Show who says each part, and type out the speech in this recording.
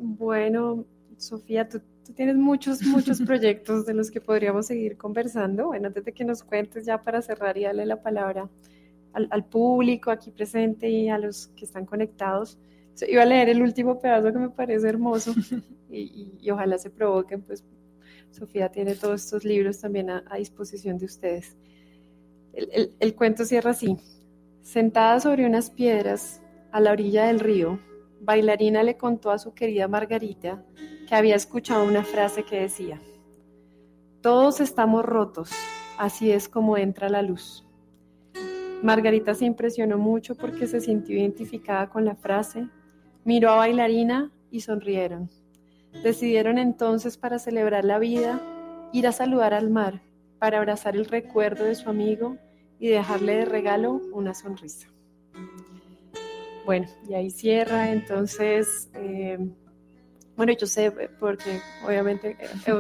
Speaker 1: Bueno, Sofía, tú tienes muchos proyectos de los que podríamos seguir conversando. Bueno, antes de que nos cuentes ya para cerrar y darle la palabra al público aquí presente y a los que están conectados. Iba a leer el último pedazo que me parece hermoso y ojalá se provoquen, pues Sofía tiene todos estos libros también a disposición de ustedes. El cuento cierra así. Sentada sobre unas piedras a la orilla del río, Bailarina le contó a su querida Margarita que había escuchado una frase que decía: todos estamos rotos, así es como entra la luz. Margarita se impresionó mucho porque se sintió identificada con la frase, miró a Bailarina y sonrieron. Decidieron entonces, para celebrar la vida, ir a saludar al mar, para abrazar el recuerdo de su amigo y dejarle de regalo una sonrisa. Bueno, y ahí cierra, entonces, bueno, yo sé, porque obviamente